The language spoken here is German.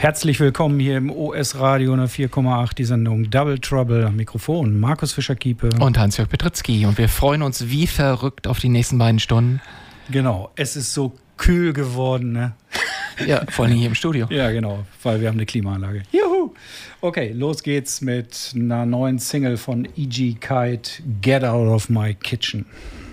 Herzlich willkommen hier im OS-Radio 4,8, die Sendung Double Trouble. Am Mikrofon Markus Fischer-Kiepe. Und Hans-Jörg Petritzky. Und wir freuen uns wie verrückt auf die nächsten beiden Stunden. Genau, es ist so kühl geworden, ne? Ja, vor allem hier im Studio. Ja, genau, weil wir haben eine Klimaanlage. Juhu! Okay, los geht's mit einer neuen Single von E.G. Kite, Get Out of My Kitchen.